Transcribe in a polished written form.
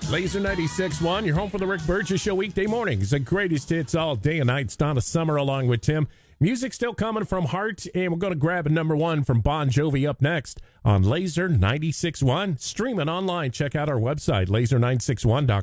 Laser 96.1, you're home for the Rick Burgess Show weekday mornings. The greatest hits all day and night. It's Donna Summer along with Tim. Music still coming from Heart, and we're going to grab a number one from Bon Jovi up next on Laser 96.1. Streaming online. Check out our website, laser961.com.